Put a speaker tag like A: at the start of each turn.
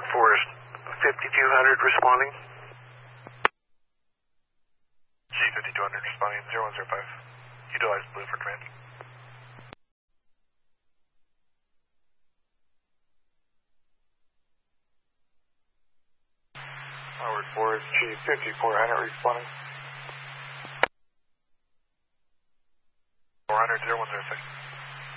A: 4 is 5200 responding.
B: G5200 responding 0105. Utilize blue for command. Forward 4 is G5400 responding. 400 0106.